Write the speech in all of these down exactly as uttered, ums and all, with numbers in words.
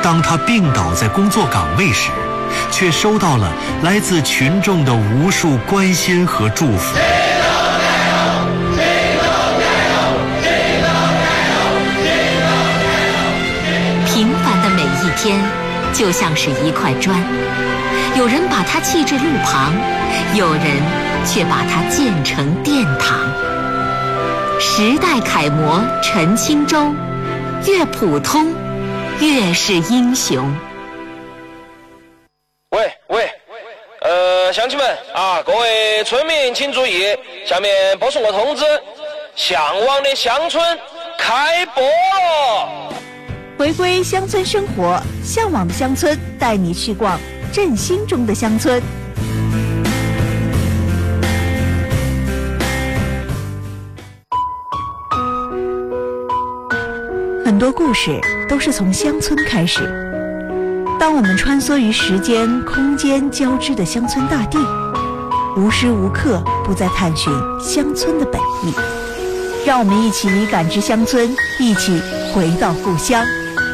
当他病倒在工作岗位时，却收到了来自群众的无数关心和祝福。 平凡的每一天就像是一块砖，有人把它砌至路旁，有人却把它建成殿堂。时代楷模陈清舟，越普通越是英雄。 喂喂，呃，乡亲们啊，各位村民请注意，下面播送个通知，向往的乡村开播了。 回归乡村生活，向往的乡村带你去逛振兴中的乡村。很多故事都是从乡村开始。当我们穿梭于时间、空间交织的乡村大地，无时无刻不在探寻乡村的本意。让我们一起感知乡村，一起回到故乡。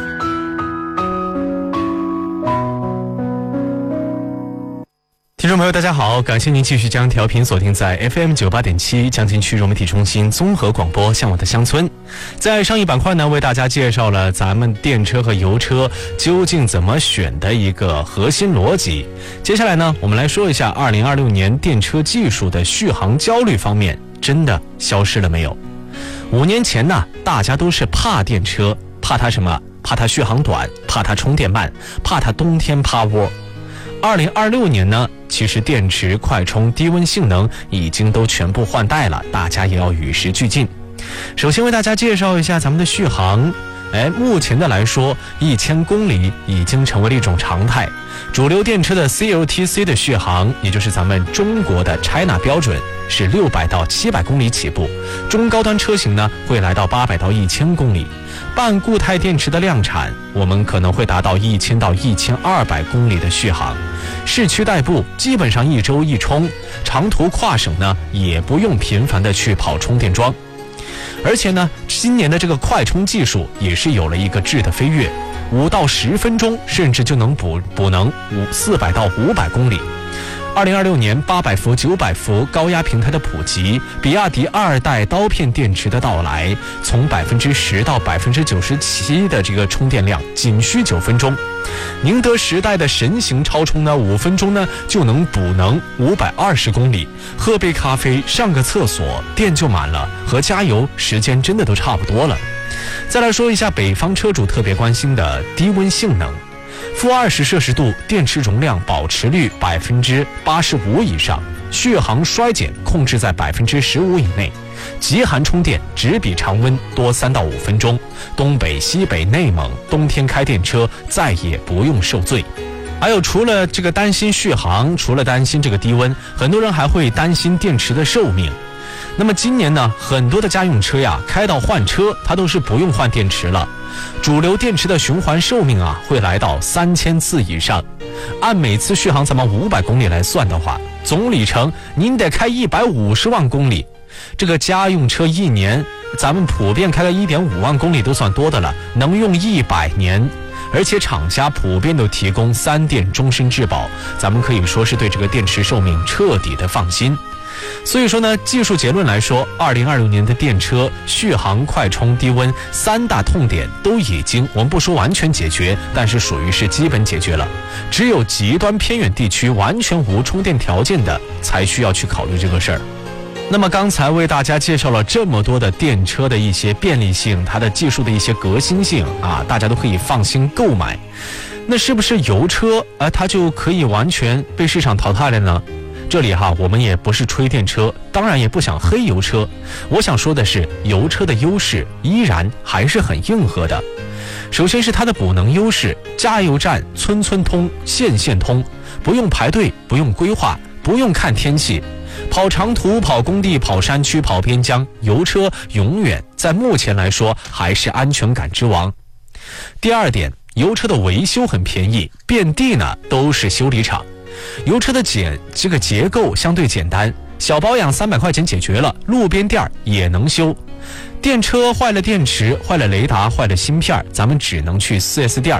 听众朋友大家好，感谢您继续将调频锁定在 F M 九十八点七 江津区融媒体中心综合广播向我的乡村。在上一板块呢，为大家介绍了咱们电车和油车究竟怎么选的一个核心逻辑。接下来呢，我们来说一下二零二六年电车技术的续航焦虑方面真的消失了没有。五年前呢，大家都是怕电车，怕它什么？怕它续航短，怕它充电慢，怕它冬天趴窝。二零二六年呢，其实电池、快充、低温性能已经都全部换代了，大家也要与时俱进。首先为大家介绍一下咱们的续航。哎，目前的来说，一千公里已经成为了一种常态。主流电车的 C L T C 的续航，也就是咱们中国的 China 标准，是六百到七百公里起步，中高端车型呢会来到八百到一千公里。半固态电池的量产，我们可能会达到一千到一千二百公里的续航。市区代步基本上一周一充，长途跨省呢也不用频繁的去跑充电桩。而且呢，今年的这个快充技术也是有了一个质的飞跃，五到十分钟甚至就能补补能五四百到五百公里。二零二六年八百伏、九百伏高压平台的普及，比亚迪二代刀片电池的到来，从百分之十到百分之九十七的这个充电量仅需九分钟。宁德时代的神行超充呢，五分钟呢就能补能五百二十公里，喝杯咖啡、上个厕所，电就满了，和加油时间真的都差不多了。再来说一下北方车主特别关心的低温性能。负二十摄氏度，电池容量保持率百分之八十五以上，续航衰减控制在百分之十五以内，极寒充电只比常温多三到五分钟。东北、西北、内蒙冬天开电车再也不用受罪。还有，除了这个担心续航，除了担心这个低温，很多人还会担心电池的寿命。那么今年呢，很多的家用车呀，开到换车它都是不用换电池了。主流电池的循环寿命啊，会来到三千次以上。按每次续航咱们五百公里来算的话，总里程您得开一百五十万公里。这个家用车一年，咱们普遍开个一点五万公里都算多的了，能用一百年。而且厂家普遍都提供三电终身质保，咱们可以说是对这个电池寿命彻底的放心。所以说呢，技术结论来说，二零二六年的电车续航、快充、低温三大痛点都已经，我们不说完全解决，但是属于是基本解决了。只有极端偏远地区完全无充电条件的，才需要去考虑这个事儿。那么刚才为大家介绍了这么多的电车的一些便利性，它的技术的一些革新性啊，大家都可以放心购买。那是不是油车呃它就可以完全被市场淘汰了呢？这里哈，我们也不是吹电车，当然也不想黑油车。我想说的是，油车的优势依然还是很硬核的。首先是它的补能优势，加油站村村通、县县通，不用排队，不用规划，不用看天气，跑长途、跑工地、跑山区、跑边疆，油车永远在目前来说还是安全感之王。第二点，油车的维修很便宜，遍地呢都是修理厂。油车的简这个结构相对简单，小保养三百块钱解决了，路边店也能修。电车坏了电池、坏了雷达、坏了芯片，咱们只能去 四 S 店